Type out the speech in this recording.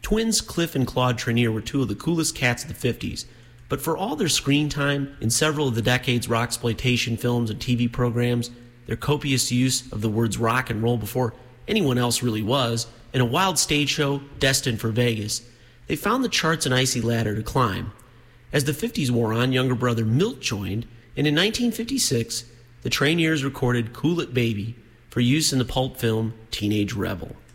Twins Cliff and Claude Trenier were two of the coolest cats of the 50s, but for all their screen time in several of the decade's rocksploitation films and TV programs, their copious use of the words rock and roll before anyone else really was, and a wild stage show destined for Vegas, they found the charts an icy ladder to climb. As the 50s wore on, younger brother Milt joined, and in 1956, the Treniers recorded Cool It Baby for use in the pulp film Teenage Rebel.